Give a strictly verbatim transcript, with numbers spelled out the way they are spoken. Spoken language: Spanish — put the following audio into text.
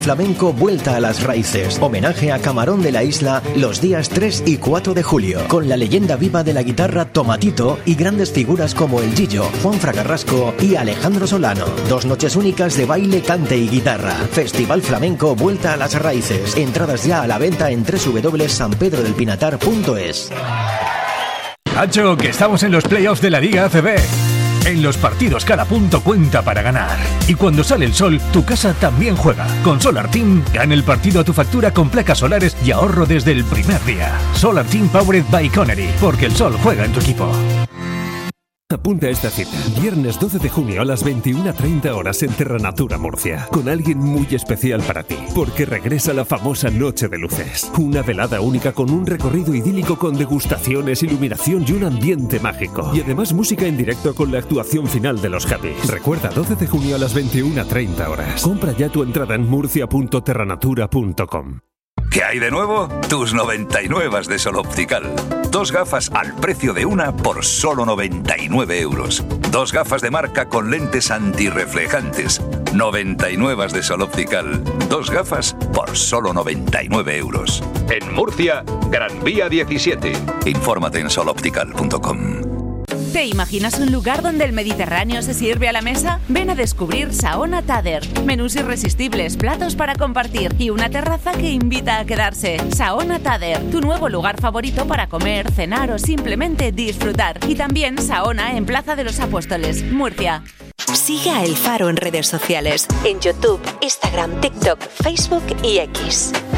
Flamenco Vuelta a las Raíces. Homenaje a Camarón de la Isla los días tres y cuatro de julio, con la leyenda viva de la guitarra Tomatito y grandes figuras como el Gillo, Juan Fracarrasco y Alejandro Solano. Dos noches únicas de baile, cante y guitarra. Festival Flamenco Vuelta a las Raíces. Entradas ya a la venta en doble u doble u doble u punto san pedro del pinatar punto es. Hacho, que estamos en los playoffs de la Liga A C B. En los partidos cada punto cuenta para ganar. Y cuando sale el sol, tu casa también juega. Con Solar Team, gana el partido a tu factura con placas solares y ahorro desde el primer día. Solar Team Powered by Connery, porque el sol juega en tu equipo. Apunta a esta cita, viernes doce de junio a las veintiuna treinta horas en Terranatura Murcia, con alguien muy especial para ti, porque regresa la famosa Noche de Luces, una velada única con un recorrido idílico con degustaciones, iluminación y un ambiente mágico, y además música en directo con la actuación final de los Javis. Recuerda, doce de junio a las veintiuna treinta horas. Compra ya tu entrada en murcia punto terranatura punto com. ¿Qué hay de nuevo? Tus noventa y nueve de Sol Optical. Dos gafas al precio de una por solo noventa y nueve euros. Dos gafas de marca con lentes antirreflejantes. noventa y nueve de Sol Optical. Dos gafas por solo noventa y nueve euros. En Murcia, Gran Vía diecisiete. Infórmate en sol optical punto com. ¿Te imaginas un lugar donde el Mediterráneo se sirve a la mesa? Ven a descubrir Saona Tader. Menús irresistibles, platos para compartir y una terraza que invita a quedarse. Saona Tader, tu nuevo lugar favorito para comer, cenar o simplemente disfrutar. Y también Saona en Plaza de los Apóstoles, Murcia. Sigue a El Faro en redes sociales, en YouTube, Instagram, TikTok, Facebook y X.